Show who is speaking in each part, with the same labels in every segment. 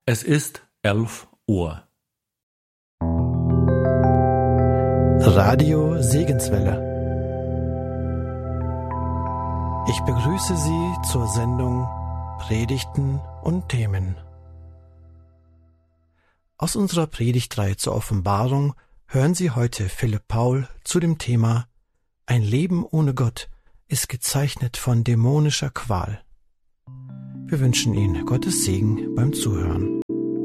Speaker 1: Es ist 11 Uhr.
Speaker 2: Radio Segenswelle. Ich begrüße Sie zur Sendung Predigten und Themen. Aus unserer Predigtreihe zur Offenbarung hören Sie heute Philipp Paul zu dem Thema Ein Leben ohne Gott ist gezeichnet von dämonischer Qual. Wir wünschen Ihnen Gottes Segen beim Zuhören.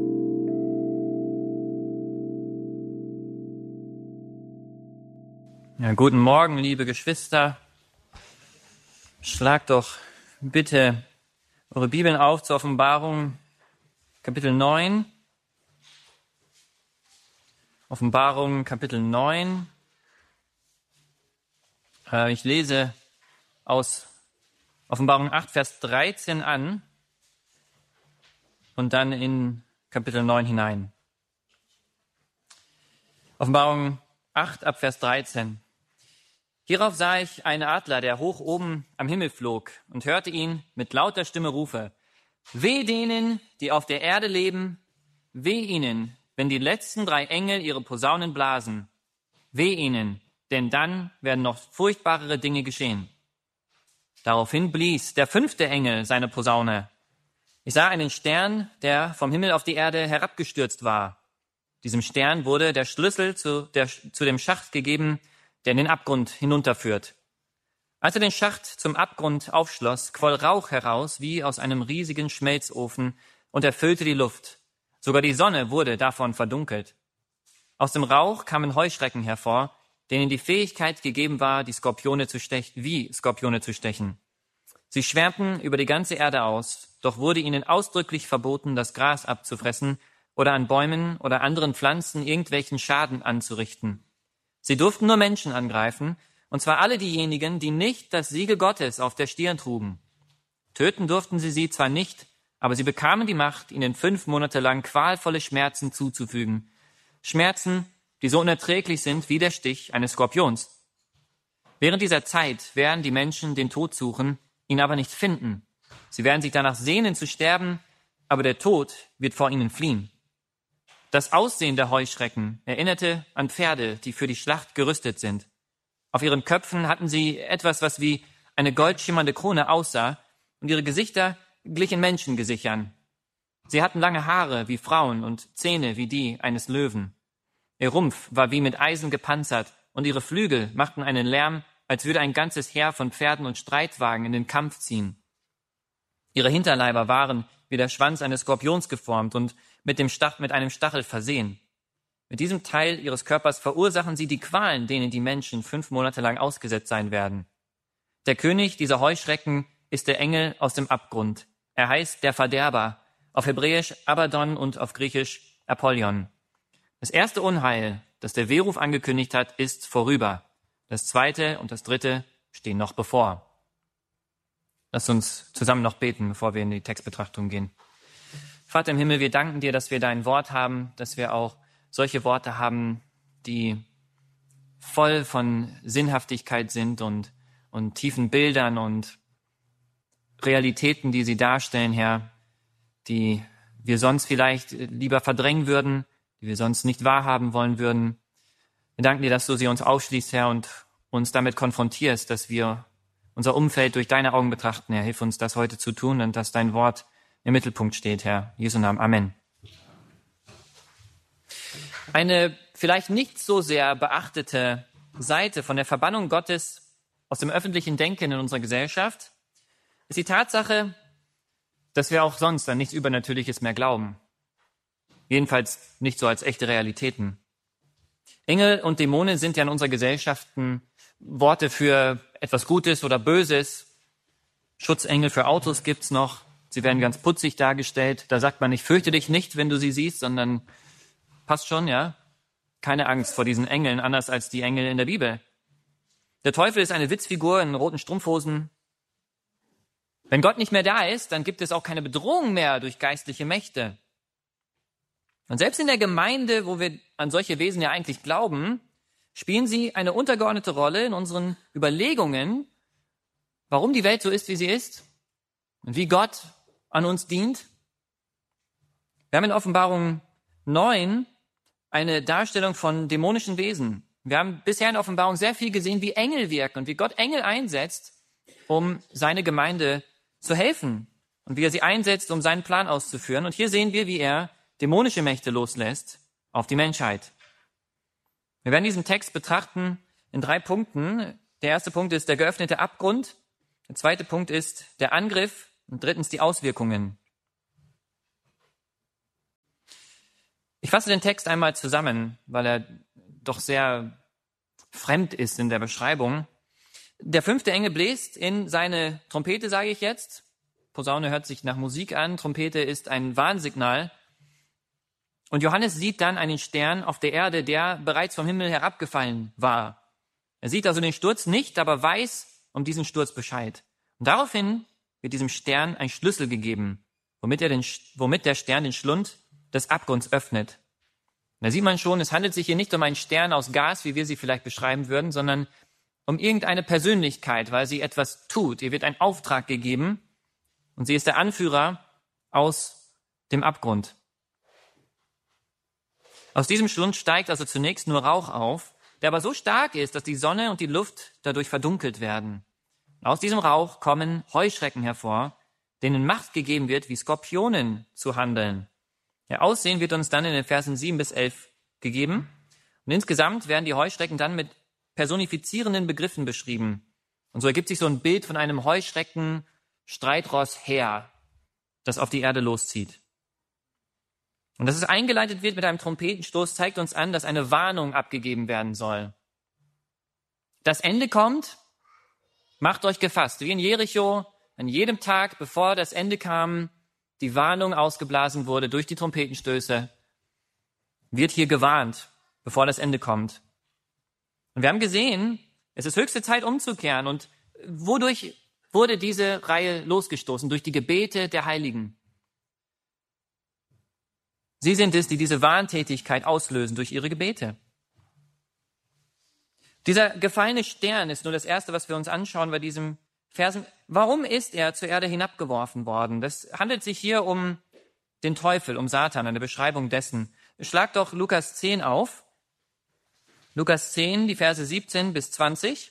Speaker 3: Ja, guten Morgen, liebe Geschwister. Schlagt doch bitte eure Bibeln auf zur Offenbarung, Kapitel 9. Offenbarung, Kapitel 9. Ich lese aus Offenbarung 8, Vers 13 an und dann in Kapitel 9 hinein. Offenbarung 8 ab Vers 13. Hierauf sah ich einen Adler, der hoch oben am Himmel flog, und hörte ihn mit lauter Stimme rufe: Weh denen, die auf der Erde leben, weh ihnen, wenn die letzten 3 Engel ihre Posaunen blasen. Weh ihnen, denn dann werden noch furchtbarere Dinge geschehen. Daraufhin blies der 5. Engel seine Posaune. Ich sah einen Stern, der vom Himmel auf die Erde herabgestürzt war. Diesem Stern wurde der Schlüssel zu dem Schacht gegeben, der in den Abgrund hinunterführt. Als er den Schacht zum Abgrund aufschloss, quoll Rauch heraus wie aus einem riesigen Schmelzofen und erfüllte die Luft. Sogar die Sonne wurde davon verdunkelt. Aus dem Rauch kamen Heuschrecken hervor, denen die Fähigkeit gegeben war, wie Skorpione zu stechen. Sie schwärmten über die ganze Erde aus, doch wurde ihnen ausdrücklich verboten, das Gras abzufressen oder an Bäumen oder anderen Pflanzen irgendwelchen Schaden anzurichten. Sie durften nur Menschen angreifen, und zwar alle diejenigen, die nicht das Siegel Gottes auf der Stirn trugen. Töten durften sie zwar nicht, aber sie bekamen die Macht, ihnen 5 Monate lang qualvolle Schmerzen zuzufügen. Schmerzen, die so unerträglich sind wie der Stich eines Skorpions. Während dieser Zeit werden die Menschen den Tod suchen, ihn aber nicht finden. Sie werden sich danach sehnen zu sterben, aber der Tod wird vor ihnen fliehen. Das Aussehen der Heuschrecken erinnerte an Pferde, die für die Schlacht gerüstet sind. Auf ihren Köpfen hatten sie etwas, was wie eine goldschimmernde Krone aussah, und ihre Gesichter glichen Menschengesichern. Sie hatten lange Haare wie Frauen und Zähne wie die eines Löwen. Ihr Rumpf war wie mit Eisen gepanzert, und ihre Flügel machten einen Lärm, als würde ein ganzes Heer von Pferden und Streitwagen in den Kampf ziehen. Ihre Hinterleiber waren wie der Schwanz eines Skorpions geformt und mit einem Stachel versehen. Mit diesem Teil ihres Körpers verursachen sie die Qualen, denen die Menschen 5 Monate lang ausgesetzt sein werden. Der König dieser Heuschrecken ist der Engel aus dem Abgrund. Er heißt der Verderber, auf Hebräisch Abaddon und auf Griechisch Apollyon. Das erste Unheil, das der Wehruf angekündigt hat, ist vorüber. Das 2. und das 3. stehen noch bevor. Lasst uns zusammen noch beten, bevor wir in die Textbetrachtung gehen. Vater im Himmel, wir danken dir, dass wir dein Wort haben, dass wir auch solche Worte haben, die voll von Sinnhaftigkeit sind und tiefen Bildern und Realitäten, die sie darstellen, Herr, die wir sonst vielleicht lieber verdrängen würden, die wir sonst nicht wahrhaben wollen würden. Wir danken dir, dass du sie uns aufschließt, Herr, und uns damit konfrontierst, dass wir unser Umfeld durch deine Augen betrachten, Herr. Hilf uns, das heute zu tun und dass dein Wort im Mittelpunkt steht, Herr. In Jesu Namen. Amen. Eine vielleicht nicht so sehr beachtete Seite von der Verbannung Gottes aus dem öffentlichen Denken in unserer Gesellschaft ist die Tatsache, dass wir auch sonst an nichts Übernatürliches mehr glauben. Jedenfalls nicht so als echte Realitäten. Engel und Dämonen sind ja in unserer Gesellschaft Worte für etwas Gutes oder Böses. Schutzengel für Autos gibt's noch. Sie werden ganz putzig dargestellt. Da sagt man nicht, fürchte dich nicht, wenn du sie siehst, sondern passt schon, ja. Keine Angst vor diesen Engeln, anders als die Engel in der Bibel. Der Teufel ist eine Witzfigur in roten Strumpfhosen. Wenn Gott nicht mehr da ist, dann gibt es auch keine Bedrohung mehr durch geistliche Mächte. Und selbst in der Gemeinde, wo wir an solche Wesen ja eigentlich glauben, spielen sie eine untergeordnete Rolle in unseren Überlegungen, warum die Welt so ist, wie sie ist und wie Gott an uns dient. Wir haben in Offenbarung 9 eine Darstellung von dämonischen Wesen. Wir haben bisher in Offenbarung sehr viel gesehen, wie Engel wirken und wie Gott Engel einsetzt, um seine Gemeinde zu helfen und wie er sie einsetzt, um seinen Plan auszuführen. Und hier sehen wir, wie er dämonische Mächte loslässt auf die Menschheit. Wir werden diesen Text betrachten in 3 Punkten. Der erste Punkt ist der geöffnete Abgrund. Der zweite Punkt ist der Angriff und drittens die Auswirkungen. Ich fasse den Text einmal zusammen, weil er doch sehr fremd ist in der Beschreibung. Der 5. Engel bläst in seine Trompete, sage ich jetzt. Posaune hört sich nach Musik an. Trompete ist ein Warnsignal. Und Johannes sieht dann einen Stern auf der Erde, der bereits vom Himmel herabgefallen war. Er sieht also den Sturz nicht, aber weiß um diesen Sturz Bescheid. Und daraufhin wird diesem Stern ein Schlüssel gegeben, womit der Stern den Schlund des Abgrunds öffnet. Und da sieht man schon, es handelt sich hier nicht um einen Stern aus Gas, wie wir sie vielleicht beschreiben würden, sondern um irgendeine Persönlichkeit, weil sie etwas tut. Ihr wird ein Auftrag gegeben und sie ist der Anführer aus dem Abgrund. Aus diesem Schlund steigt also zunächst nur Rauch auf, der aber so stark ist, dass die Sonne und die Luft dadurch verdunkelt werden. Und aus diesem Rauch kommen Heuschrecken hervor, denen Macht gegeben wird, wie Skorpionen zu handeln. Ihr Aussehen wird uns dann in den Versen 7 bis 11 gegeben. Und insgesamt werden die Heuschrecken dann mit personifizierenden Begriffen beschrieben. Und so ergibt sich so ein Bild von einem Heuschrecken-Streitrossheer, das auf die Erde loszieht. Und dass es eingeleitet wird mit einem Trompetenstoß, zeigt uns an, dass eine Warnung abgegeben werden soll. Das Ende kommt, macht euch gefasst. Wie in Jericho, an jedem Tag, bevor das Ende kam, die Warnung ausgeblasen wurde durch die Trompetenstöße, wird hier gewarnt, bevor das Ende kommt. Und wir haben gesehen, es ist höchste Zeit umzukehren. Und wodurch wurde diese Reihe losgestoßen? Durch die Gebete der Heiligen. Sie sind es, die diese Warntätigkeit auslösen durch ihre Gebete. Dieser gefallene Stern ist nur das Erste, was wir uns anschauen bei diesem Versen. Warum ist er zur Erde hinabgeworfen worden? Das handelt sich hier um den Teufel, um Satan, eine Beschreibung dessen. Schlag doch Lukas 10 auf. Lukas 10, die Verse 17 bis 20.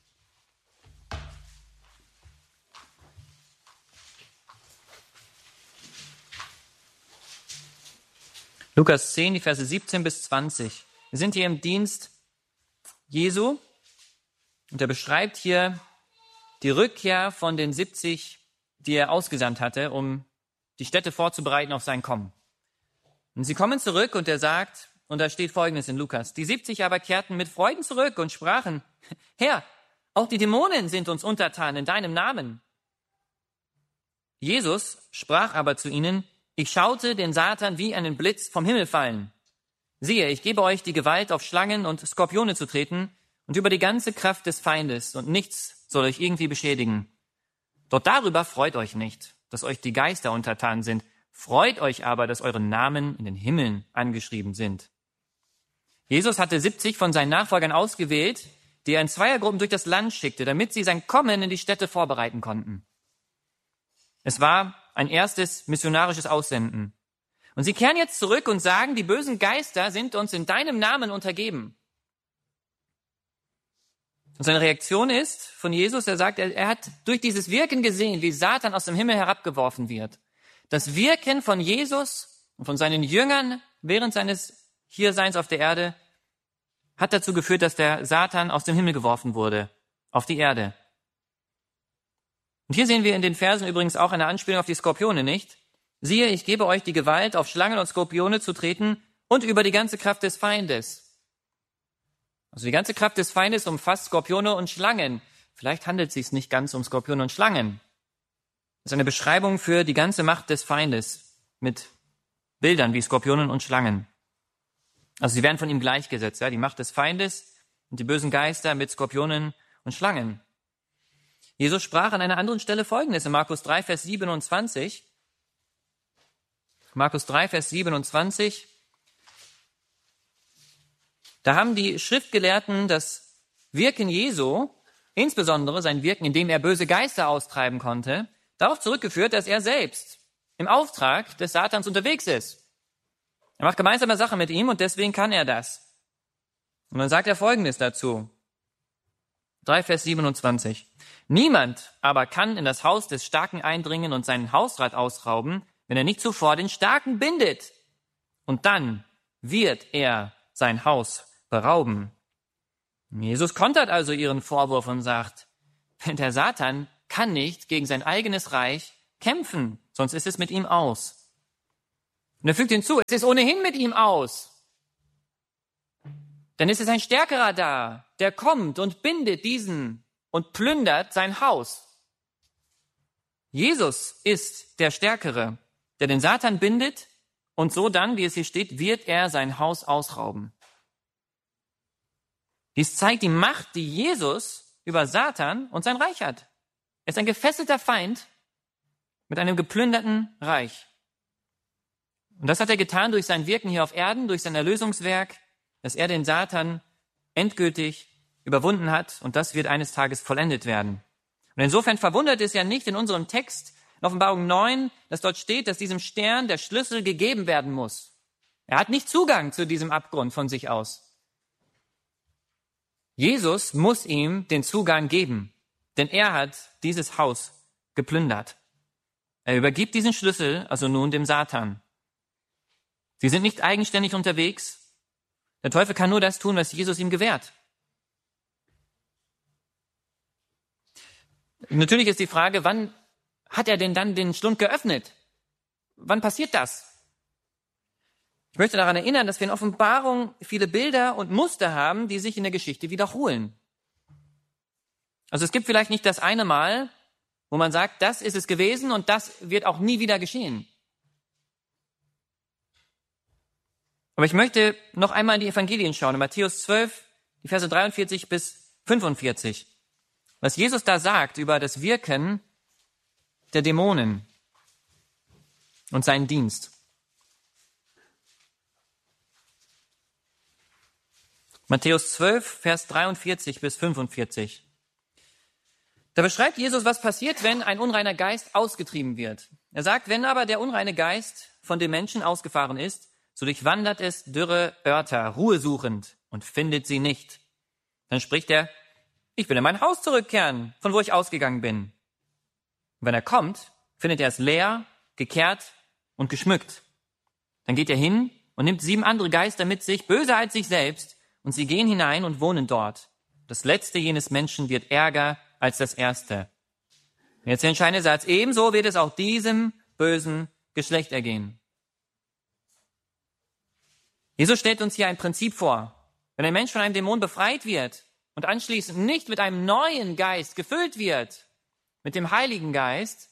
Speaker 3: Lukas 10, die Verse 17 bis 20. Wir sind hier im Dienst Jesu und er beschreibt hier die Rückkehr von den 70, die er ausgesandt hatte, um die Städte vorzubereiten auf sein Kommen. Und sie kommen zurück und er sagt, und da steht Folgendes in Lukas, die 70 aber kehrten mit Freuden zurück und sprachen, Herr, auch die Dämonen sind uns untertan in deinem Namen. Jesus sprach aber zu ihnen, ich schaute den Satan wie einen Blitz vom Himmel fallen. Siehe, ich gebe euch die Gewalt, auf Schlangen und Skorpione zu treten und über die ganze Kraft des Feindes und nichts soll euch irgendwie beschädigen. Doch darüber freut euch nicht, dass euch die Geister untertan sind. Freut euch aber, dass eure Namen in den Himmeln angeschrieben sind. Jesus hatte 70 von seinen Nachfolgern ausgewählt, die er in Zweiergruppen durch das Land schickte, damit sie sein Kommen in die Städte vorbereiten konnten. Es war ein erstes missionarisches Aussenden. Und sie kehren jetzt zurück und sagen, die bösen Geister sind uns in deinem Namen untergeben. Und seine Reaktion ist von Jesus, er sagt, er hat durch dieses Wirken gesehen, wie Satan aus dem Himmel herabgeworfen wird. Das Wirken von Jesus und von seinen Jüngern während seines Hierseins auf der Erde hat dazu geführt, dass der Satan aus dem Himmel geworfen wurde, auf die Erde. Und hier sehen wir in den Versen übrigens auch eine Anspielung auf die Skorpione, nicht? Siehe, ich gebe euch die Gewalt, auf Schlangen und Skorpione zu treten und über die ganze Kraft des Feindes. Also die ganze Kraft des Feindes umfasst Skorpione und Schlangen. Vielleicht handelt es sich nicht ganz um Skorpione und Schlangen. Das ist eine Beschreibung für die ganze Macht des Feindes mit Bildern wie Skorpionen und Schlangen. Also sie werden von ihm gleichgesetzt, ja, die Macht des Feindes und die bösen Geister mit Skorpionen und Schlangen. Jesus sprach an einer anderen Stelle Folgendes in Markus 3, Vers 27. Markus 3, Vers 27. Da haben die Schriftgelehrten das Wirken Jesu, insbesondere sein Wirken, indem er böse Geister austreiben konnte, darauf zurückgeführt, dass er selbst im Auftrag des Satans unterwegs ist. Er macht gemeinsame Sache mit ihm und deswegen kann er das. Und dann sagt er Folgendes dazu. 3 Vers 27. Niemand aber kann in das Haus des Starken eindringen und seinen Hausrat ausrauben, wenn er nicht zuvor den Starken bindet. Und dann wird er sein Haus berauben. Jesus kontert also ihren Vorwurf und sagt, der Satan kann nicht gegen sein eigenes Reich kämpfen, sonst ist es mit ihm aus. Und er fügt hinzu, es ist ohnehin mit ihm aus. Denn es ist ein Stärkerer da, der kommt und bindet diesen und plündert sein Haus. Jesus ist der Stärkere, der den Satan bindet und so dann, wie es hier steht, wird er sein Haus ausrauben. Dies zeigt die Macht, die Jesus über Satan und sein Reich hat. Er ist ein gefesselter Feind mit einem geplünderten Reich. Und das hat er getan durch sein Wirken hier auf Erden, durch sein Erlösungswerk, dass er den Satan endgültig überwunden hat und das wird eines Tages vollendet werden. Und insofern verwundert es ja nicht in unserem Text in Offenbarung 9, dass dort steht, dass diesem Stern der Schlüssel gegeben werden muss. Er hat nicht Zugang zu diesem Abgrund von sich aus. Jesus muss ihm den Zugang geben, denn er hat dieses Haus geplündert. Er übergibt diesen Schlüssel also nun dem Satan. Sie sind nicht eigenständig unterwegs. Der Teufel kann nur das tun, was Jesus ihm gewährt. Natürlich ist die Frage, wann hat er denn dann den Schlund geöffnet? Wann passiert das? Ich möchte daran erinnern, dass wir in Offenbarung viele Bilder und Muster haben, die sich in der Geschichte wiederholen. Also es gibt vielleicht nicht das eine Mal, wo man sagt, das ist es gewesen und das wird auch nie wieder geschehen. Aber ich möchte noch einmal in die Evangelien schauen, in Matthäus 12, die Verse 43 bis 45. Was Jesus da sagt über das Wirken der Dämonen und seinen Dienst. Matthäus 12, Vers 43 bis 45. Da beschreibt Jesus, was passiert, wenn ein unreiner Geist ausgetrieben wird. Er sagt, wenn aber der unreine Geist von dem Menschen ausgefahren ist, so durchwandert es dürre Örter, Ruhe suchend und findet sie nicht. Dann spricht er, ich will in mein Haus zurückkehren, von wo ich ausgegangen bin. Und wenn er kommt, findet er es leer, gekehrt und geschmückt. Dann geht er hin und nimmt 7 andere Geister mit sich, böser als sich selbst, und sie gehen hinein und wohnen dort. Das Letzte jenes Menschen wird ärger als das Erste. Und jetzt der entscheidende Satz, ebenso wird es auch diesem bösen Geschlecht ergehen. Jesus stellt uns hier ein Prinzip vor. Wenn ein Mensch von einem Dämon befreit wird und anschließend nicht mit einem neuen Geist gefüllt wird, mit dem Heiligen Geist,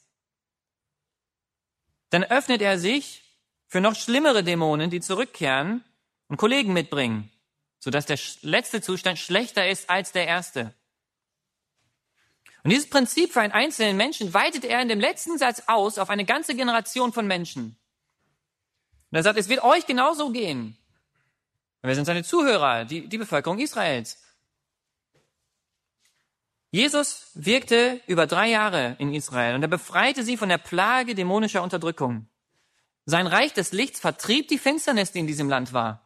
Speaker 3: dann öffnet er sich für noch schlimmere Dämonen, die zurückkehren und Kollegen mitbringen, sodass der letzte Zustand schlechter ist als der erste. Und dieses Prinzip für einen einzelnen Menschen weitet er in dem letzten Satz aus auf eine ganze Generation von Menschen. Und er sagt, es wird euch genauso gehen. Wir sind seine Zuhörer, die Bevölkerung Israels. Jesus wirkte über 3 Jahre in Israel und er befreite sie von der Plage dämonischer Unterdrückung. Sein Reich des Lichts vertrieb die Finsternis, die in diesem Land war.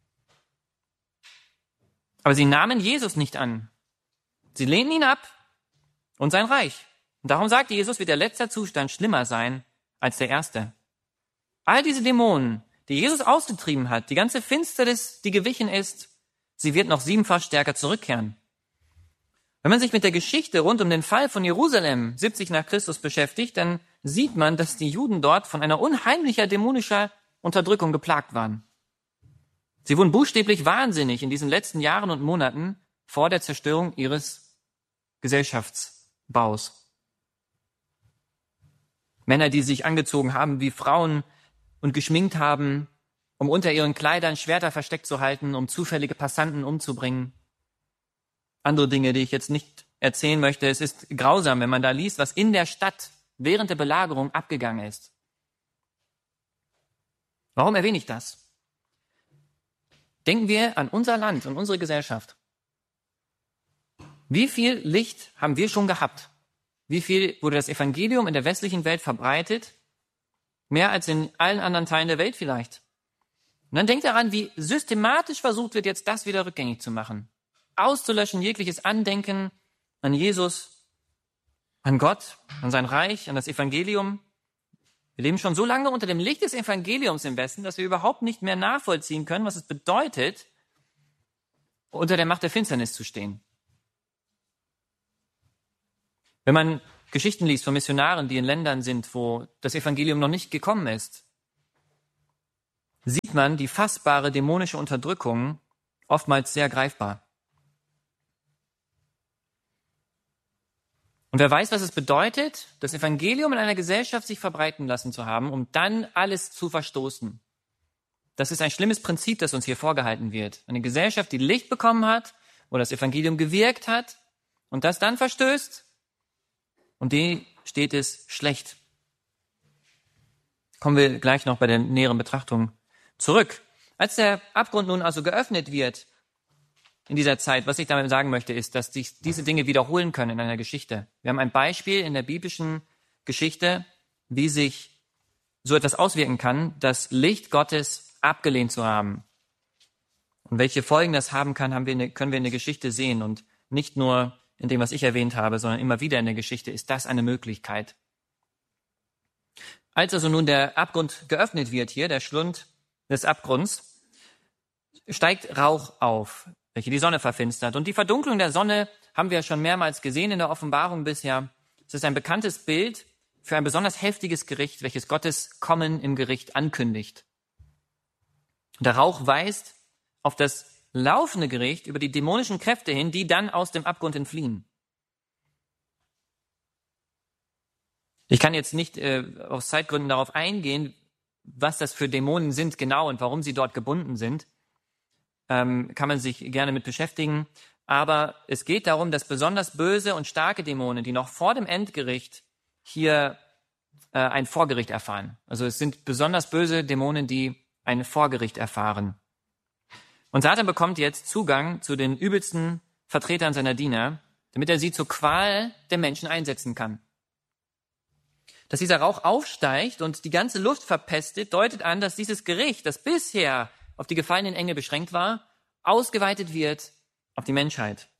Speaker 3: Aber sie nahmen Jesus nicht an. Sie lehnten ihn ab und sein Reich. Und darum sagte Jesus, wird der letzte Zustand schlimmer sein als der erste. All diese Dämonen, die Jesus ausgetrieben hat, die ganze Finsternis, die gewichen ist, sie wird noch 7-fach stärker zurückkehren. Wenn man sich mit der Geschichte rund um den Fall von Jerusalem 70 nach Christus beschäftigt, dann sieht man, dass die Juden dort von einer unheimlicher dämonischer Unterdrückung geplagt waren. Sie wurden buchstäblich wahnsinnig in diesen letzten Jahren und Monaten vor der Zerstörung ihres Gesellschaftsbaus. Männer, die sich angezogen haben wie Frauen und geschminkt haben, um unter ihren Kleidern Schwerter versteckt zu halten, um zufällige Passanten umzubringen. Andere Dinge, die ich jetzt nicht erzählen möchte. Es ist grausam, wenn man da liest, was in der Stadt während der Belagerung abgegangen ist. Warum erwähne ich das? Denken wir an unser Land und unsere Gesellschaft. Wie viel Licht haben wir schon gehabt? Wie viel wurde das Evangelium in der westlichen Welt verbreitet? Mehr als in allen anderen Teilen der Welt vielleicht. Und dann denkt daran, wie systematisch versucht wird, jetzt das wieder rückgängig zu machen. Auszulöschen jegliches Andenken an Jesus, an Gott, an sein Reich, an das Evangelium. Wir leben schon so lange unter dem Licht des Evangeliums im Westen, dass wir überhaupt nicht mehr nachvollziehen können, was es bedeutet, unter der Macht der Finsternis zu stehen. Wenn man Geschichten liest von Missionaren, die in Ländern sind, wo das Evangelium noch nicht gekommen ist, sieht man die fassbare dämonische Unterdrückung oftmals sehr greifbar. Und wer weiß, was es bedeutet, das Evangelium in einer Gesellschaft sich verbreiten lassen zu haben, um dann alles zu verstoßen. Das ist ein schlimmes Prinzip, das uns hier vorgehalten wird. Eine Gesellschaft, die Licht bekommen hat, wo das Evangelium gewirkt hat und das dann verstößt, um die steht es schlecht. Kommen wir gleich noch bei der näheren Betrachtung zurück. Als der Abgrund nun also geöffnet wird in dieser Zeit, was ich damit sagen möchte, ist, dass sich diese Dinge wiederholen können in einer Geschichte. Wir haben ein Beispiel in der biblischen Geschichte, wie sich so etwas auswirken kann, das Licht Gottes abgelehnt zu haben. Und welche Folgen das haben kann, können wir in der Geschichte sehen. Und nicht nur in dem, was ich erwähnt habe, sondern immer wieder in der Geschichte ist das eine Möglichkeit. Als also nun der Abgrund geöffnet wird hier, der Schlund des Abgrunds, steigt Rauch auf, welche die Sonne verfinstert. Und die Verdunklung der Sonne haben wir schon mehrmals gesehen in der Offenbarung bisher. Es ist ein bekanntes Bild für ein besonders heftiges Gericht, welches Gottes Kommen im Gericht ankündigt. Der Rauch weist auf das laufende Gericht über die dämonischen Kräfte hin, die dann aus dem Abgrund entfliehen. Ich kann jetzt nicht aus Zeitgründen darauf eingehen, was das für Dämonen sind genau und warum sie dort gebunden sind. Kann man sich gerne mit beschäftigen. Aber es geht darum, dass besonders böse und starke Dämonen, die noch vor dem Endgericht hier ein Vorgericht erfahren. Also es sind besonders böse Dämonen, die ein Vorgericht erfahren. Und Satan bekommt jetzt Zugang zu den übelsten Vertretern seiner Diener, damit er sie zur Qual der Menschen einsetzen kann. Dass dieser Rauch aufsteigt und die ganze Luft verpestet, deutet an, dass dieses Gericht, das bisher auf die gefallenen Engel beschränkt war, ausgeweitet wird auf die Menschheit.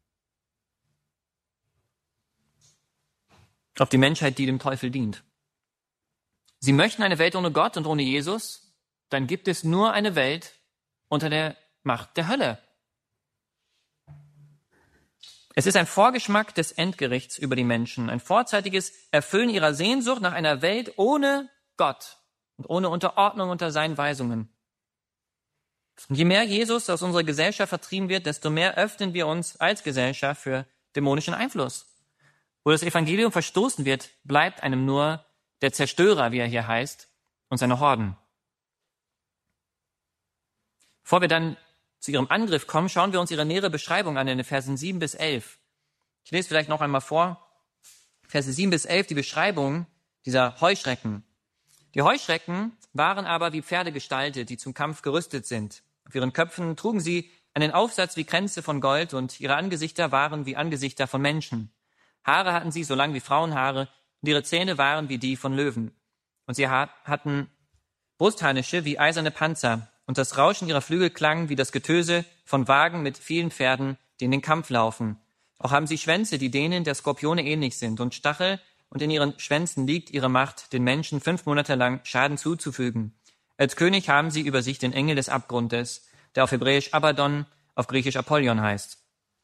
Speaker 3: Auf die Menschheit, die dem Teufel dient. Sie möchten eine Welt ohne Gott und ohne Jesus, dann gibt es nur eine Welt unter der Macht der Hölle. Es ist ein Vorgeschmack des Endgerichts über die Menschen, ein vorzeitiges Erfüllen ihrer Sehnsucht nach einer Welt ohne Gott und ohne Unterordnung unter seinen Weisungen. Und je mehr Jesus aus unserer Gesellschaft vertrieben wird, desto mehr öffnen wir uns als Gesellschaft für dämonischen Einfluss. Wo das Evangelium verstoßen wird, bleibt einem nur der Zerstörer, wie er hier heißt, und seine Horden. Bevor wir dann zu ihrem Angriff kommen, schauen wir uns ihre nähere Beschreibung an in den Versen 7 bis 11. Ich lese vielleicht noch einmal vor, Verse 7 bis 11, die Beschreibung dieser Heuschrecken. Die Heuschrecken waren aber wie Pferde gestaltet, die zum Kampf gerüstet sind. Auf ihren Köpfen trugen sie einen Aufsatz wie Kränze von Gold und ihre Angesichter waren wie Angesichter von Menschen. Haare hatten sie so lang wie Frauenhaare und ihre Zähne waren wie die von Löwen. Und sie hatten Brustharnische wie eiserne Panzer und das Rauschen ihrer Flügel klang wie das Getöse von Wagen mit vielen Pferden, die in den Kampf laufen. Auch haben sie Schwänze, die denen der Skorpione ähnlich sind und Stachel, und in ihren Schwänzen liegt ihre Macht, den Menschen 5 Monate lang Schaden zuzufügen. Als König haben sie über sich den Engel des Abgrundes, der auf Hebräisch Abaddon, auf Griechisch Apollyon heißt.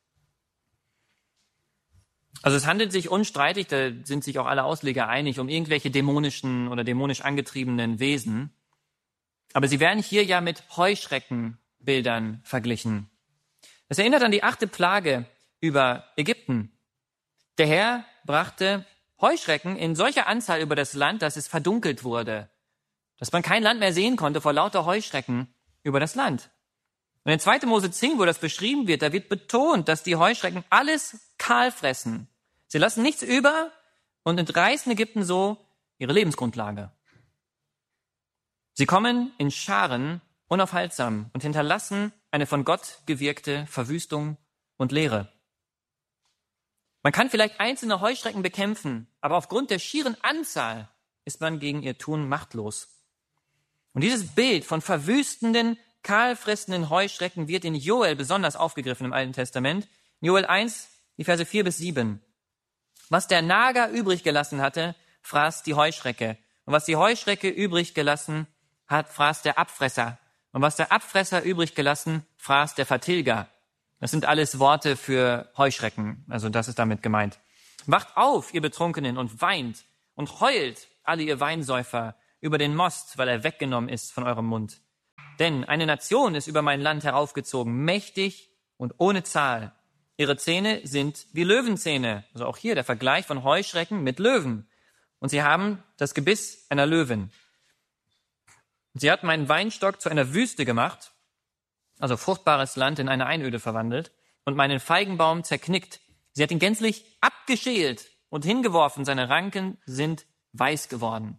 Speaker 3: Also es handelt sich unstreitig, da sind sich auch alle Ausleger einig, um irgendwelche dämonischen oder dämonisch angetriebenen Wesen. Aber sie werden hier ja mit Heuschreckenbildern verglichen. Das erinnert an die 8. Plage über Ägypten. Der Herr brachte Heuschrecken in solcher Anzahl über das Land, dass es verdunkelt wurde, dass man kein Land mehr sehen konnte vor lauter Heuschrecken über das Land. Und in 2. Mose 10, wo das beschrieben wird, da wird betont, dass die Heuschrecken alles kahl fressen. Sie lassen nichts über und entreißen Ägypten so ihre Lebensgrundlage. Sie kommen in Scharen unaufhaltsam und hinterlassen eine von Gott gewirkte Verwüstung und Leere. Man kann vielleicht einzelne Heuschrecken bekämpfen, aber aufgrund der schieren Anzahl ist man gegen ihr Tun machtlos. Und dieses Bild von verwüstenden, kahlfressenden Heuschrecken wird in Joel besonders aufgegriffen im Alten Testament. Joel 1, die Verse 4-7. Was der Nager übrig gelassen hatte, fraß die Heuschrecke. Und was die Heuschrecke übrig gelassen hat, fraß der Abfresser. Und was der Abfresser übrig gelassen, fraß der Vertilger. Das sind alles Worte für Heuschrecken. Also das ist damit gemeint. Wacht auf, ihr Betrunkenen, und weint und heult, alle ihr Weinsäufer, über den Most, weil er weggenommen ist von eurem Mund. Denn eine Nation ist über mein Land heraufgezogen, mächtig und ohne Zahl. Ihre Zähne sind wie Löwenzähne. Also auch hier der Vergleich von Heuschrecken mit Löwen. Und sie haben das Gebiss einer Löwin. Sie hat meinen Weinstock zu einer Wüste gemacht, also fruchtbares Land in eine Einöde verwandelt, und meinen Feigenbaum zerknickt. Sie hat ihn gänzlich abgeschält und hingeworfen. Seine Ranken sind weiß geworden.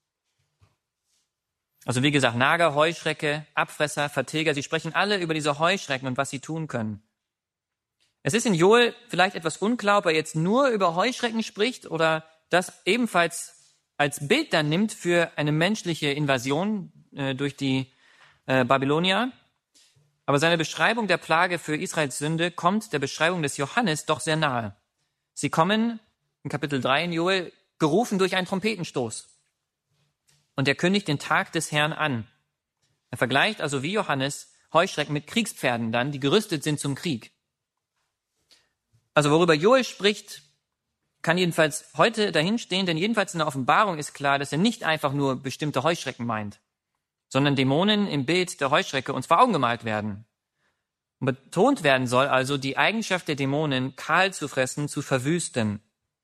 Speaker 3: Also wie gesagt, Nager, Heuschrecke, Abfresser, Vertilger, sie sprechen alle über diese Heuschrecken und was sie tun können. Es ist in Joel vielleicht etwas unklar, ob er jetzt nur über Heuschrecken spricht oder das ebenfalls als Bild dann nimmt für eine menschliche Invasion durch die Babylonier. Aber seine Beschreibung der Plage für Israels Sünde kommt der Beschreibung des Johannes doch sehr nahe. Sie kommen in Kapitel 3 in Joel gerufen durch einen Trompetenstoß. Und er kündigt den Tag des Herrn an. Er vergleicht also wie Johannes Heuschrecken mit Kriegspferden dann, die gerüstet sind zum Krieg. Also worüber Joel spricht, kann jedenfalls heute dahinstehen, denn jedenfalls in der Offenbarung ist klar, dass er nicht einfach nur bestimmte Heuschrecken meint, sondern Dämonen im Bild der Heuschrecke uns vor Augen gemalt werden. Und betont werden soll also die Eigenschaft der Dämonen, kahl zu fressen, zu verwüsten.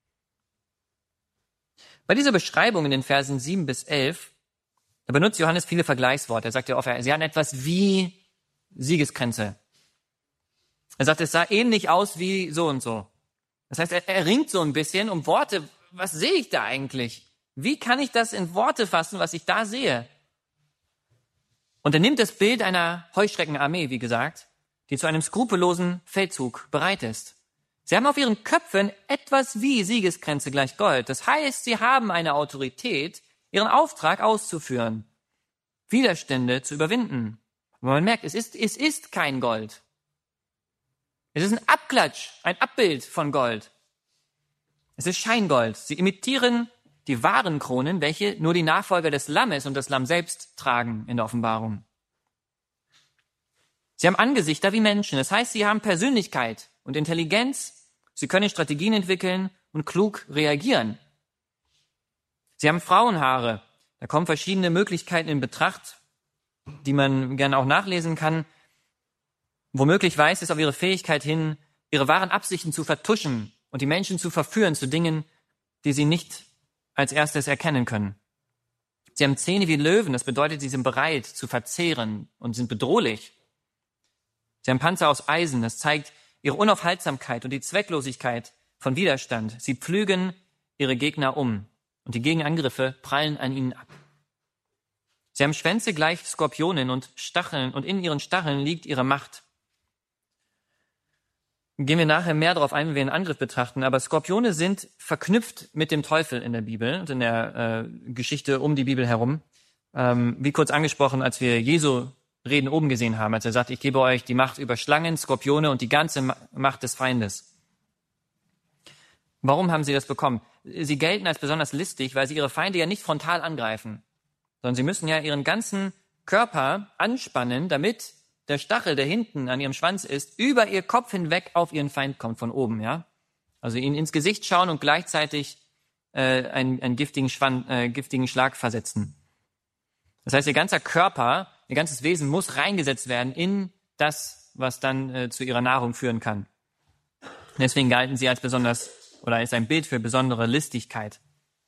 Speaker 3: Bei dieser Beschreibung in den Versen 7-11, da benutzt Johannes viele Vergleichsworte. Er sagt ja oft, sie hatten etwas wie Siegeskränze. Er sagt, es sah ähnlich aus wie so und so. Das heißt, er ringt so ein bisschen um Worte. Was sehe ich da eigentlich? Wie kann ich das in Worte fassen, was ich da sehe? Und er nimmt das Bild einer Heuschreckenarmee, wie gesagt, die zu einem skrupellosen Feldzug bereit ist. Sie haben auf ihren Köpfen etwas wie Siegeskränze gleich Gold. Das heißt, sie haben eine Autorität, ihren Auftrag auszuführen, Widerstände zu überwinden. Aber man merkt, es ist kein Gold. Es ist ein Abklatsch, ein Abbild von Gold. Es ist Scheingold. Sie imitieren die wahren Kronen, welche nur die Nachfolger des Lammes und das Lamm selbst tragen in der Offenbarung. Sie haben Angesichter wie Menschen. Das heißt, sie haben Persönlichkeit und Intelligenz. Sie können Strategien entwickeln und klug reagieren. Sie haben Frauenhaare. Da kommen verschiedene Möglichkeiten in Betracht, die man gerne auch nachlesen kann. Womöglich weist es auf ihre Fähigkeit hin, ihre wahren Absichten zu vertuschen und die Menschen zu verführen zu Dingen, die sie nicht als erstes erkennen können. Sie haben Zähne wie Löwen, das bedeutet, sie sind bereit zu verzehren und sind bedrohlich. Sie haben Panzer aus Eisen, das zeigt ihre Unaufhaltsamkeit und die Zwecklosigkeit von Widerstand. Sie pflügen ihre Gegner um und die Gegenangriffe prallen an ihnen ab. Sie haben Schwänze gleich Skorpionen und Stacheln und in ihren Stacheln liegt ihre Macht. Gehen wir nachher mehr darauf ein, wenn wir einen Angriff betrachten, aber Skorpione sind verknüpft mit dem Teufel in der Bibel und in der Geschichte um die Bibel herum. Wie kurz angesprochen, als wir Jesu Reden oben gesehen haben, als er sagt, ich gebe euch die Macht über Schlangen, Skorpione und die ganze Macht des Feindes. Warum haben sie das bekommen? Sie gelten als besonders listig, weil sie ihre Feinde ja nicht frontal angreifen, sondern sie müssen ja ihren ganzen Körper anspannen, damit der Stachel, der hinten an ihrem Schwanz ist, über ihr Kopf hinweg auf ihren Feind kommt von oben, ja? Also ihn ins Gesicht schauen und gleichzeitig einen giftigen Schlag versetzen. Das heißt, ihr ganzer Körper, ihr ganzes Wesen muss reingesetzt werden in das, was dann zu ihrer Nahrung führen kann. Deswegen galten sie als besonders, oder als ein Bild für besondere Listigkeit.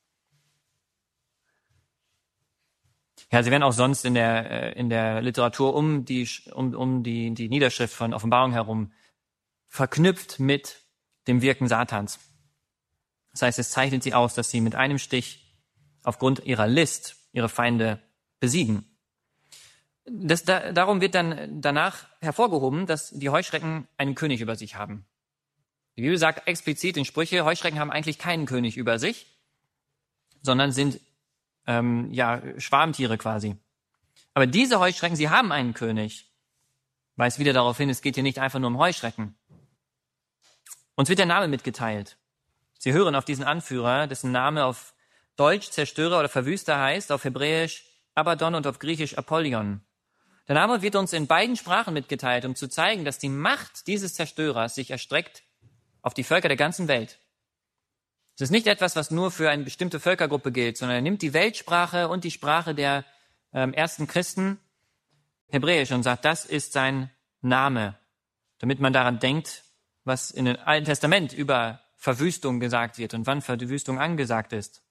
Speaker 3: Ja, sie werden auch sonst in der Literatur um die Niederschrift von Offenbarung herum verknüpft mit dem Wirken Satans. Das heißt, es zeichnet sie aus, dass sie mit einem Stich aufgrund ihrer List ihre Feinde besiegen. Darum wird dann danach hervorgehoben, dass die Heuschrecken einen König über sich haben. Die Bibel sagt explizit in Sprüche, Heuschrecken haben eigentlich keinen König über sich, sondern sind Schwarmtiere quasi. Aber diese Heuschrecken, sie haben einen König. Weist wieder darauf hin, es geht hier nicht einfach nur um Heuschrecken. Uns wird der Name mitgeteilt. Sie hören auf diesen Anführer, dessen Name auf Deutsch Zerstörer oder Verwüster heißt, auf Hebräisch Abaddon und auf Griechisch Apollyon. Der Name wird uns in beiden Sprachen mitgeteilt, um zu zeigen, dass die Macht dieses Zerstörers sich erstreckt auf die Völker der ganzen Welt. Es ist nicht etwas, was nur für eine bestimmte Völkergruppe gilt, sondern er nimmt die Weltsprache und die Sprache der ersten Christen, Hebräisch, und sagt, das ist sein Name, damit man daran denkt, was in dem Alten Testament über Verwüstung gesagt wird und wann Verwüstung angesagt ist.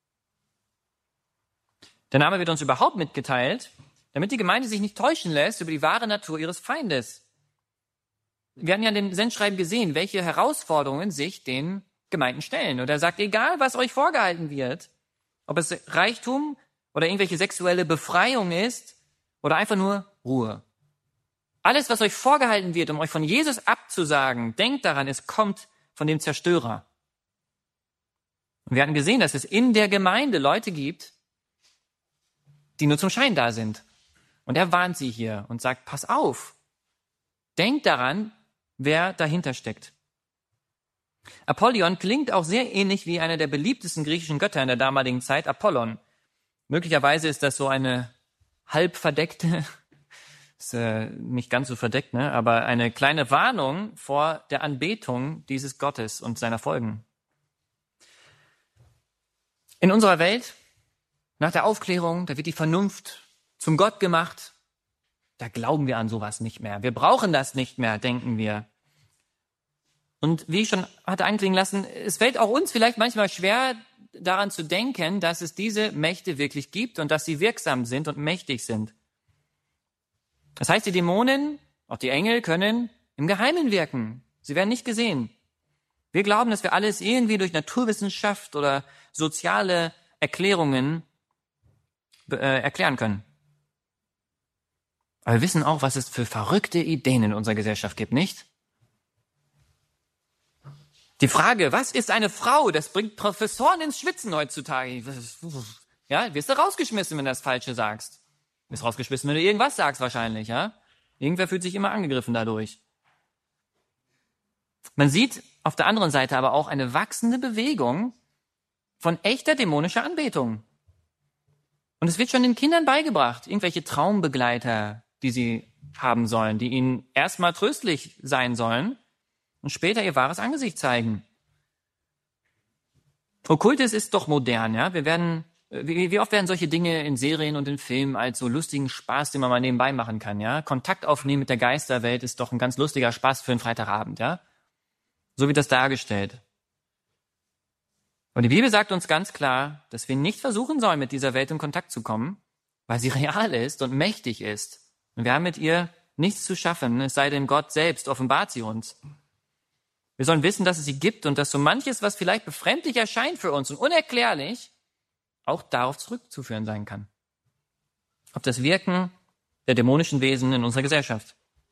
Speaker 3: Der Name wird uns überhaupt mitgeteilt, damit die Gemeinde sich nicht täuschen lässt über die wahre Natur ihres Feindes. Wir hatten ja in dem Sendschreiben gesehen, welche Herausforderungen sich den Gemeinden stellen. Und er sagt, egal was euch vorgehalten wird, ob es Reichtum oder irgendwelche sexuelle Befreiung ist oder einfach nur Ruhe. Alles, was euch vorgehalten wird, um euch von Jesus abzusagen, denkt daran, es kommt von dem Zerstörer. Und wir hatten gesehen, dass es in der Gemeinde Leute gibt, die nur zum Schein da sind. Und er warnt sie hier und sagt, pass auf, denkt daran, wer dahinter steckt. Apollyon klingt auch sehr ähnlich wie einer der beliebtesten griechischen Götter in der damaligen Zeit, Apollon. Möglicherweise ist das so eine halb verdeckte, ist nicht ganz so verdeckt, ne? Aber eine kleine Warnung vor der Anbetung dieses Gottes und seiner Folgen. In unserer Welt, nach der Aufklärung, da wird die Vernunft zum Gott gemacht. Da glauben wir an sowas nicht mehr. Wir brauchen das nicht mehr, denken wir. Und wie ich schon hatte anklingen lassen, es fällt auch uns vielleicht manchmal schwer, daran zu denken, dass es diese Mächte wirklich gibt und dass sie wirksam sind und mächtig sind. Das heißt, die Dämonen, auch die Engel, können im Geheimen wirken. Sie werden nicht gesehen. Wir glauben, dass wir alles irgendwie durch Naturwissenschaft oder soziale Erklärungen erklären können. Aber wir wissen auch, was es für verrückte Ideen in unserer Gesellschaft gibt, nicht? Die Frage, was ist eine Frau? Das bringt Professoren ins Schwitzen heutzutage. Ja, wirst du rausgeschmissen, wenn du das Falsche sagst. Wirst rausgeschmissen, wenn du irgendwas sagst wahrscheinlich, ja? Irgendwer fühlt sich immer angegriffen dadurch. Man sieht auf der anderen Seite aber auch eine wachsende Bewegung von echter dämonischer Anbetung. Und es wird schon den Kindern beigebracht, irgendwelche Traumbegleiter, die sie haben sollen, die ihnen erstmal tröstlich sein sollen und später ihr wahres Angesicht zeigen. Okkultes ist doch modern, ja? Wie oft werden solche Dinge in Serien und in Filmen als so lustigen Spaß, den man mal nebenbei machen kann, ja? Kontakt aufnehmen mit der Geisterwelt ist doch ein ganz lustiger Spaß für einen Freitagabend, ja? So wird das dargestellt. Und die Bibel sagt uns ganz klar, dass wir nicht versuchen sollen, mit dieser Welt in Kontakt zu kommen, weil sie real ist und mächtig ist. Und wir haben mit ihr nichts zu schaffen, es sei denn, Gott selbst offenbart sie uns. Wir sollen wissen, dass es sie gibt und dass so manches, was vielleicht befremdlich erscheint für uns und unerklärlich, auch darauf zurückzuführen sein kann. Auf das Wirken der dämonischen Wesen in unserer Gesellschaft.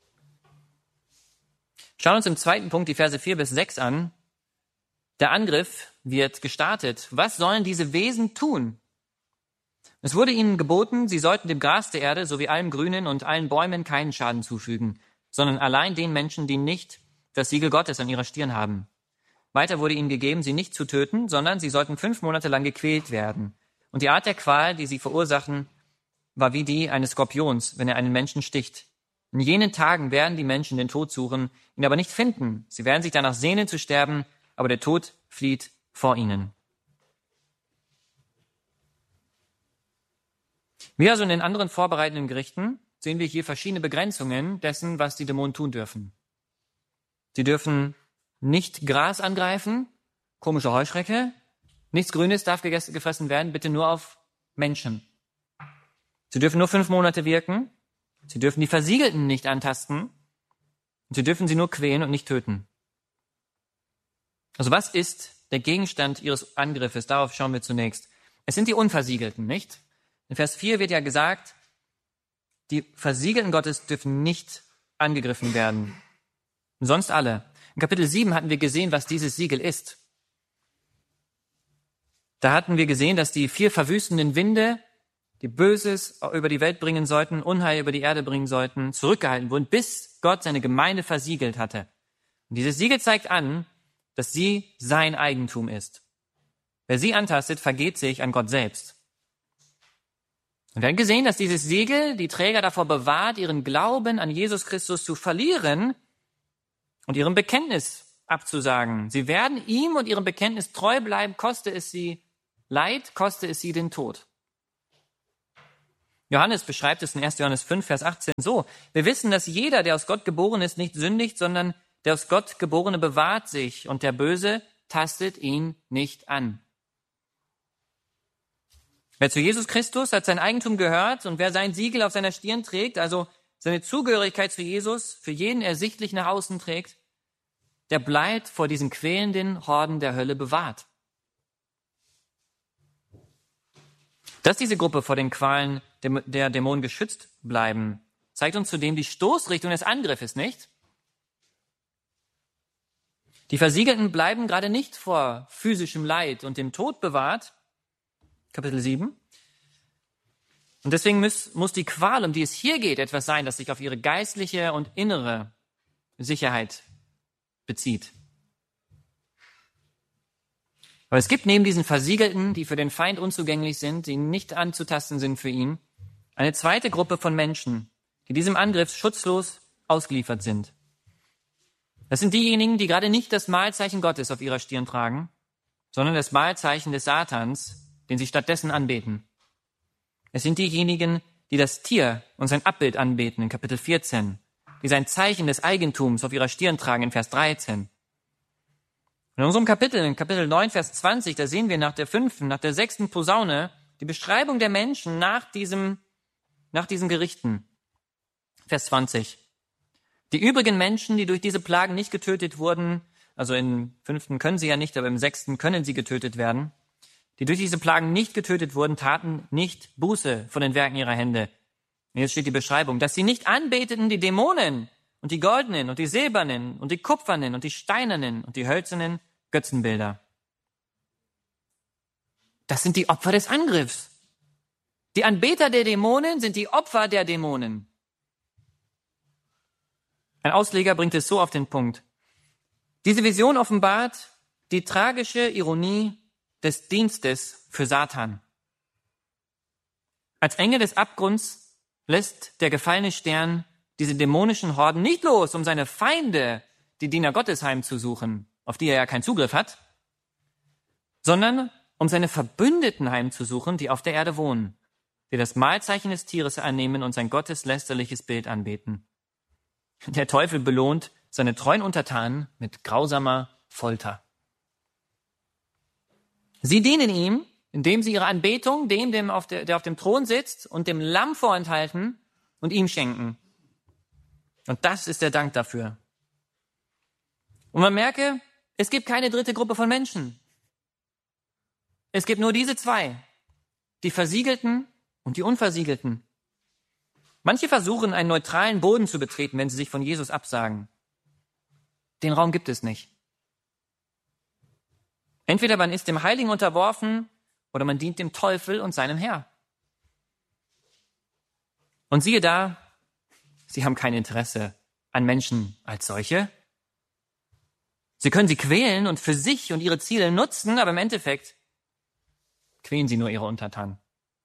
Speaker 3: Schauen uns im zweiten Punkt die Verse 4 bis 6 an. Der Angriff wird gestartet. Was sollen diese Wesen tun? Es wurde ihnen geboten, sie sollten dem Gras der Erde sowie allem Grünen und allen Bäumen keinen Schaden zufügen, sondern allein den Menschen, die nicht das Siegel Gottes an ihrer Stirn haben. Weiter wurde ihnen gegeben, sie nicht zu töten, sondern sie sollten 5 Monate lang gequält werden. Und die Art der Qual, die sie verursachen, war wie die eines Skorpions, wenn er einen Menschen sticht. In jenen Tagen werden die Menschen den Tod suchen, ihn aber nicht finden. Sie werden sich danach sehnen zu sterben, aber der Tod flieht vor ihnen. Wie also in den anderen vorbereitenden Gerichten sehen wir hier verschiedene Begrenzungen dessen, was die Dämonen tun dürfen. Sie dürfen nicht Gras angreifen, komische Heuschrecke, nichts Grünes darf gefressen werden, bitte nur auf Menschen. Sie dürfen nur 5 Monate wirken, sie dürfen die Versiegelten nicht antasten und sie dürfen sie nur quälen und nicht töten. Also was ist der Gegenstand ihres Angriffes? Darauf schauen wir zunächst. Es sind die Unversiegelten, nicht? In Vers 4 wird ja gesagt, die Versiegelten Gottes dürfen nicht angegriffen werden. Sonst alle. In Kapitel 7 hatten wir gesehen, was dieses Siegel ist. Da hatten wir gesehen, dass die 4 verwüstenden Winde die Böses über die Welt bringen sollten, Unheil über die Erde bringen sollten, zurückgehalten wurden, bis Gott seine Gemeinde versiegelt hatte. Und dieses Siegel zeigt an, dass sie sein Eigentum ist. Wer sie antastet, vergeht sich an Gott selbst. Und wir haben gesehen, dass dieses Siegel die Träger davor bewahrt, ihren Glauben an Jesus Christus zu verlieren und ihrem Bekenntnis abzusagen. Sie werden ihm und ihrem Bekenntnis treu bleiben, koste es sie Leid, koste es sie den Tod. Johannes beschreibt es in 1. Johannes 5, Vers 18 so: Wir wissen, dass jeder, der aus Gott geboren ist, nicht sündigt, sondern der aus Gott Geborene bewahrt sich und der Böse tastet ihn nicht an. Wer zu Jesus Christus als sein Eigentum gehört und wer sein Siegel auf seiner Stirn trägt, also seine Zugehörigkeit zu Jesus für jeden ersichtlich nach außen trägt, der bleibt vor diesen quälenden Horden der Hölle bewahrt. Dass diese Gruppe vor den Qualen der Dämonen geschützt bleiben, zeigt uns zudem die Stoßrichtung des Angriffes, nicht? Die Versiegelten bleiben gerade nicht vor physischem Leid und dem Tod bewahrt, Kapitel 7. Und deswegen muss die Qual, um die es hier geht, etwas sein, das sich auf ihre geistliche und innere Sicherheit bezieht. Aber es gibt neben diesen Versiegelten, die für den Feind unzugänglich sind, die nicht anzutasten sind für ihn, eine zweite Gruppe von Menschen, die diesem Angriff schutzlos ausgeliefert sind. Das sind diejenigen, die gerade nicht das Mahlzeichen Gottes auf ihrer Stirn tragen, sondern das Mahlzeichen des Satans, den sie stattdessen anbeten. Es sind diejenigen, die das Tier und sein Abbild anbeten in Kapitel 14, die sein Zeichen des Eigentums auf ihrer Stirn tragen in Vers 13. In unserem Kapitel, in Kapitel 9, Vers 20, da sehen wir nach der 5., nach der 6. Posaune die Beschreibung der Menschen nach diesen Gerichten. Vers 20. Die übrigen Menschen, die durch diese Plagen nicht getötet wurden, also im 5. können sie ja nicht, aber im 6. können sie getötet werden, die durch diese Plagen nicht getötet wurden, taten nicht Buße von den Werken ihrer Hände. Und jetzt steht die Beschreibung, dass sie nicht anbeteten die Dämonen und die goldenen und die silbernen und die kupfernen und die steinernen und die hölzernen Götzenbilder. Das sind die Opfer des Angriffs. Die Anbeter der Dämonen sind die Opfer der Dämonen. Ein Ausleger bringt es so auf den Punkt. Diese Vision offenbart die tragische Ironie des Dienstes für Satan. Als Engel des Abgrunds lässt der gefallene Stern diese dämonischen Horden nicht los, um seine Feinde, die Diener Gottes, heimzusuchen, auf die er ja keinen Zugriff hat, sondern um seine Verbündeten heimzusuchen, die auf der Erde wohnen, die das Mahlzeichen des Tieres annehmen und sein gotteslästerliches Bild anbeten. Der Teufel belohnt seine treuen Untertanen mit grausamer Folter. Sie dienen ihm, indem sie ihre Anbetung der auf dem Thron sitzt und dem Lamm vorenthalten und ihm schenken. Und das ist der Dank dafür. Und man merke, es gibt keine dritte Gruppe von Menschen. Es gibt nur diese zwei, die Versiegelten und die Unversiegelten. Manche versuchen, einen neutralen Boden zu betreten, wenn sie sich von Jesus absagen. Den Raum gibt es nicht. Entweder man ist dem Heiligen unterworfen oder man dient dem Teufel und seinem Herr. Und siehe da, sie haben kein Interesse an Menschen als solche. Sie können sie quälen und für sich und ihre Ziele nutzen, aber im Endeffekt quälen sie nur ihre Untertanen.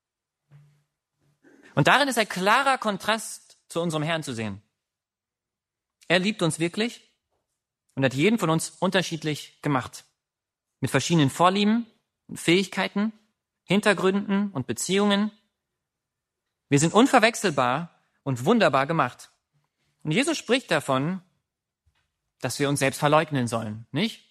Speaker 3: Und darin ist ein klarer Kontrast zu unserem Herrn zu sehen. Er liebt uns wirklich und hat jeden von uns unterschiedlich gemacht. Mit verschiedenen Vorlieben und Fähigkeiten, Hintergründen und Beziehungen. Wir sind unverwechselbar und wunderbar gemacht. Und Jesus spricht davon, dass wir uns selbst verleugnen sollen, nicht?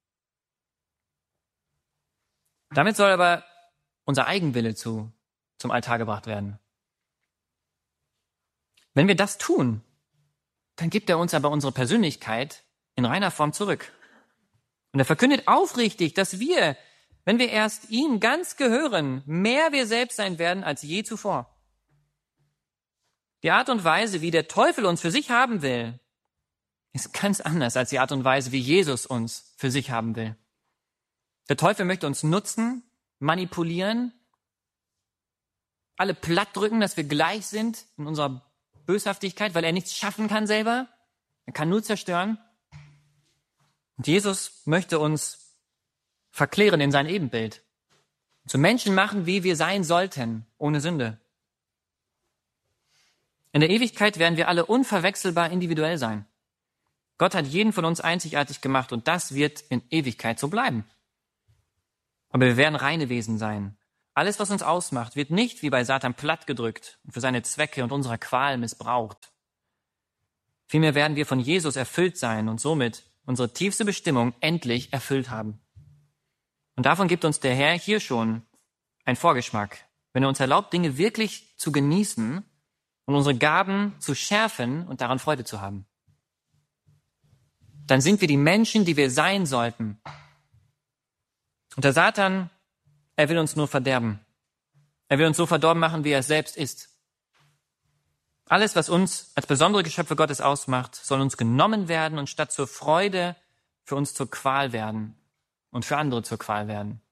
Speaker 3: Damit soll aber unser Eigenwille zum Altar gebracht werden. Wenn wir das tun, dann gibt er uns aber unsere Persönlichkeit in reiner Form zurück. Und er verkündet aufrichtig, dass wir, wenn wir erst ihm ganz gehören, mehr wir selbst sein werden als je zuvor. Die Art und Weise, wie der Teufel uns für sich haben will, ist ganz anders als die Art und Weise, wie Jesus uns für sich haben will. Der Teufel möchte uns nutzen, manipulieren, alle plattdrücken, dass wir gleich sind in unserer Böshaftigkeit, weil er nichts schaffen kann selber. Er kann nur zerstören. Und Jesus möchte uns verklären in sein Ebenbild. Zu Menschen machen, wie wir sein sollten, ohne Sünde. In der Ewigkeit werden wir alle unverwechselbar individuell sein. Gott hat jeden von uns einzigartig gemacht und das wird in Ewigkeit so bleiben. Aber wir werden reine Wesen sein. Alles, was uns ausmacht, wird nicht wie bei Satan plattgedrückt und für seine Zwecke und unserer Qual missbraucht. Vielmehr werden wir von Jesus erfüllt sein und somit unsere tiefste Bestimmung endlich erfüllt haben. Und davon gibt uns der Herr hier schon einen Vorgeschmack, wenn er uns erlaubt, Dinge wirklich zu genießen und unsere Gaben zu schärfen und daran Freude zu haben. Dann sind wir die Menschen, die wir sein sollten. Und der Satan, er will uns nur verderben. Er will uns so verdorben machen, wie er es selbst ist. Alles, was uns als besondere Geschöpfe Gottes ausmacht, soll uns genommen werden und statt zur Freude für uns zur Qual werden und für andere zur Qual werden.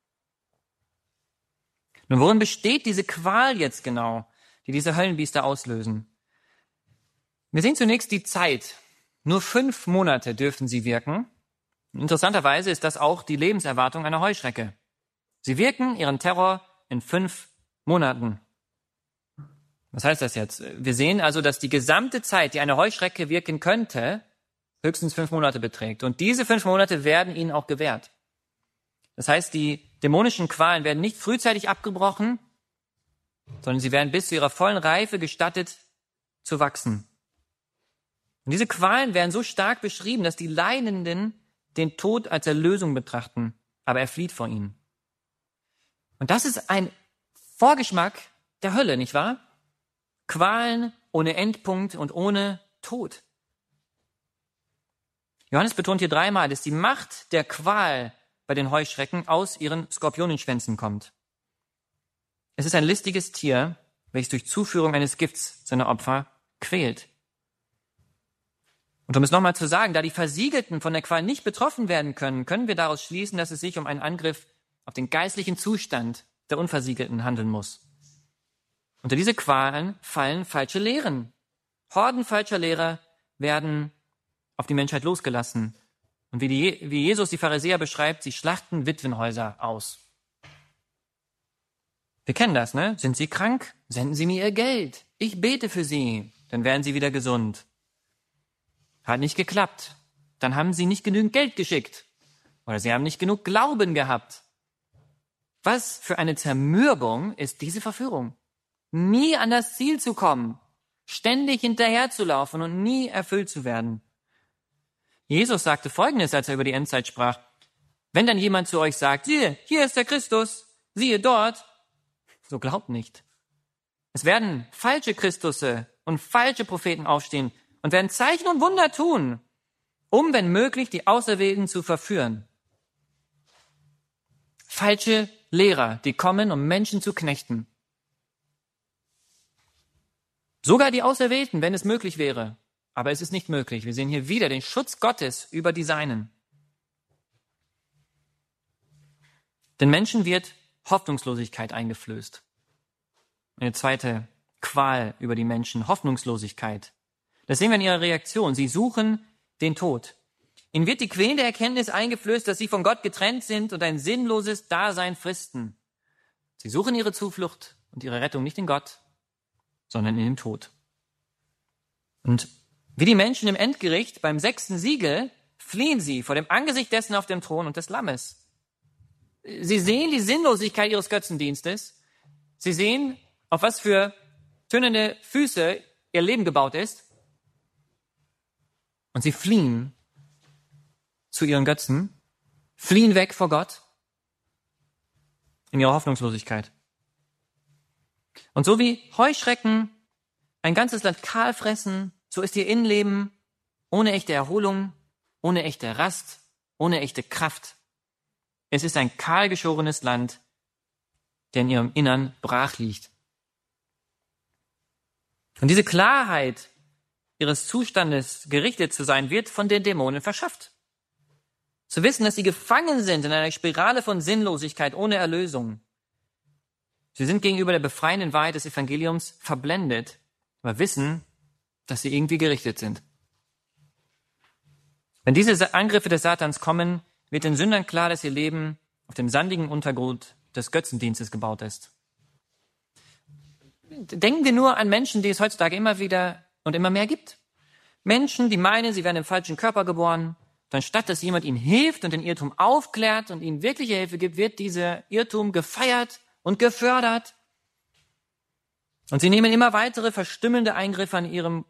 Speaker 3: Nun, worin besteht diese Qual jetzt genau, die diese Höllenbiester auslösen? Wir sehen zunächst die Zeit. Nur 5 Monate dürften sie wirken. Interessanterweise ist das auch die Lebenserwartung einer Heuschrecke. Sie wirken ihren Terror in 5 Monaten. Was heißt das jetzt? Wir sehen also, dass die gesamte Zeit, die eine Heuschrecke wirken könnte, höchstens 5 Monate beträgt. Und diese 5 Monate werden ihnen auch gewährt. Das heißt, die dämonischen Qualen werden nicht frühzeitig abgebrochen, sondern sie werden bis zu ihrer vollen Reife gestattet zu wachsen. Und diese Qualen werden so stark beschrieben, dass die Leidenden den Tod als Erlösung betrachten, aber er flieht vor ihnen. Und das ist ein Vorgeschmack der Hölle, nicht wahr? Qualen ohne Endpunkt und ohne Tod. Johannes betont hier 3-mal, dass die Macht der Qual bei den Heuschrecken aus ihren Skorpionenschwänzen kommt. Es ist ein listiges Tier, welches durch Zuführung eines Gifts seine Opfer quält. Und um es nochmal zu sagen, da die Versiegelten von der Qual nicht betroffen werden können, können wir daraus schließen, dass es sich um einen Angriff auf den geistlichen Zustand der Unversiegelten handeln muss. Unter diese Qualen fallen falsche Lehren. Horden falscher Lehrer werden auf die Menschheit losgelassen. Und wie Jesus die Pharisäer beschreibt, sie schlachten Witwenhäuser aus. Wir kennen das, ne? Sind sie krank? Senden Sie mir Ihr Geld. Ich bete für Sie. Dann werden Sie wieder gesund. Hat nicht geklappt. Dann haben Sie nicht genügend Geld geschickt. Oder Sie haben nicht genug Glauben gehabt. Was für eine Zermürbung ist diese Verführung? Nie an das Ziel zu kommen, ständig hinterherzulaufen und nie erfüllt zu werden. Jesus sagte Folgendes, als er über die Endzeit sprach. Wenn dann jemand zu euch sagt, siehe, hier ist der Christus, siehe dort, so glaubt nicht. Es werden falsche Christusse und falsche Propheten aufstehen und werden Zeichen und Wunder tun, um, wenn möglich, die Auserwählten zu verführen. Falsche Lehrer, die kommen, um Menschen zu knechten. Sogar die Auserwählten, wenn es möglich wäre. Aber es ist nicht möglich. Wir sehen hier wieder den Schutz Gottes über die Seinen. Den Menschen wird Hoffnungslosigkeit eingeflößt. Eine zweite Qual über die Menschen, Hoffnungslosigkeit. Das sehen wir in ihrer Reaktion. Sie suchen den Tod. Ihnen wird die quälende Erkenntnis eingeflößt, dass sie von Gott getrennt sind und ein sinnloses Dasein fristen. Sie suchen ihre Zuflucht und ihre Rettung nicht in Gott, sondern in dem Tod. Und wie die Menschen im Endgericht beim 6. Siegel fliehen sie vor dem Angesicht dessen auf dem Thron und des Lammes. Sie sehen die Sinnlosigkeit ihres Götzendienstes. Sie sehen, auf was für tönende Füße ihr Leben gebaut ist. Und sie fliehen zu ihren Götzen, fliehen weg vor Gott in ihrer Hoffnungslosigkeit. Und so wie Heuschrecken ein ganzes Land kahl fressen, so ist ihr Innenleben ohne echte Erholung, ohne echte Rast, ohne echte Kraft. Es ist ein kahlgeschorenes Land, der in ihrem Innern brach liegt. Und diese Klarheit ihres Zustandes, gerichtet zu sein, wird von den Dämonen verschafft. Zu wissen, dass sie gefangen sind in einer Spirale von Sinnlosigkeit ohne Erlösung. Sie sind gegenüber der befreienden Wahrheit des Evangeliums verblendet, aber wissen, dass sie irgendwie gerichtet sind. Wenn diese Angriffe des Satans kommen, wird den Sündern klar, dass ihr Leben auf dem sandigen Untergrund des Götzendienstes gebaut ist. Denken wir nur an Menschen, die es heutzutage immer wieder und immer mehr gibt. Menschen, die meinen, sie werden im falschen Körper geboren. Dann statt, dass jemand ihnen hilft und den Irrtum aufklärt und ihnen wirkliche Hilfe gibt, wird dieser Irrtum gefeiert und gefördert. Und sie nehmen immer weitere verstümmelnde Eingriffe an ihrem